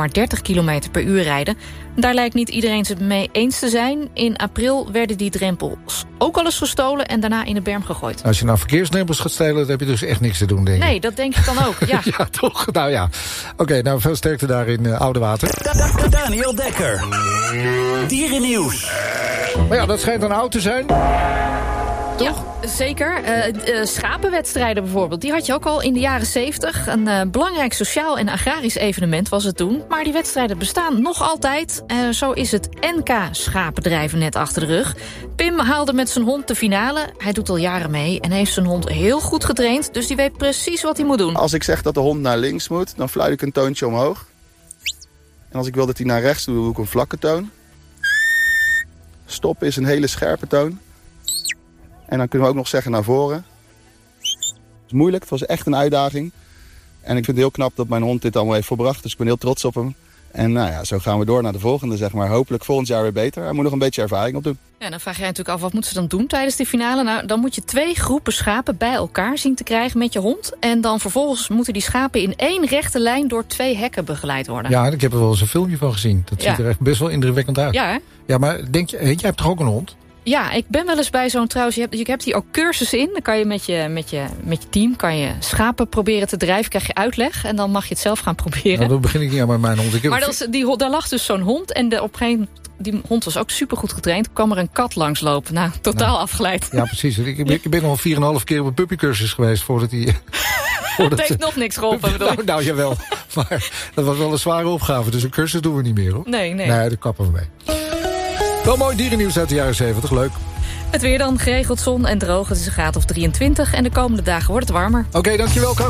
maar 30 km per uur rijden. Daar lijkt niet iedereen het mee eens te zijn. In april werden die drempels ook al eens gestolen en daarna in de berm gegooid. Als je nou verkeersdrempels gaat stelen, dan heb je dus echt niks te doen, denk ik. Nee, dat denk ik dan ook, ja. Ja, toch? Nou ja. Oké, nou veel sterkte daar in Oudewater. Daniel Dekker. Dierennieuws. Maar ja, dat schijnt dan oud te zijn. Ja, zeker. Schapenwedstrijden bijvoorbeeld, die had je ook al in de jaren 70. Een belangrijk sociaal en agrarisch evenement was het toen. Maar die wedstrijden bestaan nog altijd. Zo is het NK Schapendrijven net achter de rug. Pim haalde met zijn hond de finale. Hij doet al jaren mee en heeft zijn hond heel goed getraind. Dus die weet precies wat hij moet doen. Als ik zeg dat de hond naar links moet, dan fluit ik een toontje omhoog. En als ik wil dat hij naar rechts doet, doe ik een vlakke toon. Stop is een hele scherpe toon. En dan kunnen we ook nog zeggen naar voren. Het is moeilijk, het was echt een uitdaging. En ik vind het heel knap dat mijn hond dit allemaal heeft volbracht. Dus ik ben heel trots op hem. En nou ja, zo gaan we door naar de volgende, zeg maar. Hopelijk volgend jaar weer beter. Hij moet nog een beetje ervaring opdoen. Ja, dan vraag jij natuurlijk af, wat moeten ze dan doen tijdens die finale? Nou, dan moet je 2 groepen schapen bij elkaar zien te krijgen met je hond. En dan vervolgens moeten die schapen in 1 rechte lijn door 2 hekken begeleid worden. Ja, ik heb er wel eens een filmpje van gezien. Dat ziet er echt best wel indrukwekkend uit. Ja, hè? Ja, maar denk je, jij hebt toch ook een hond? Ja, ik ben wel eens bij zo'n trouwens. Je hebt hier ook cursussen in. Dan kan je met je team kan je schapen proberen te drijven. Krijg je uitleg en dan mag je het zelf gaan proberen. Nou, dan begin ik niet aan met mijn hond. Maar daar lag dus zo'n hond. En op een gegeven moment, die hond was ook supergoed getraind. Kwam er een kat langslopen. Nou, totaal afgeleid. Ja, precies. Ik ben al 4,5 keer op een puppycursus geweest voordat hij... Dat heeft nog niks geholpen, bedoel ik. Nou, jawel. Maar dat was wel een zware opgave. Dus een cursus doen we niet meer, hoor. Nee. Nee, daar kappen we mee. Wel mooi dierennieuws uit de jaren 70, leuk. Het weer dan, geregeld zon en droog. Het is een graad of 23 en de komende dagen wordt het warmer. Oké, dankjewel, Carmen.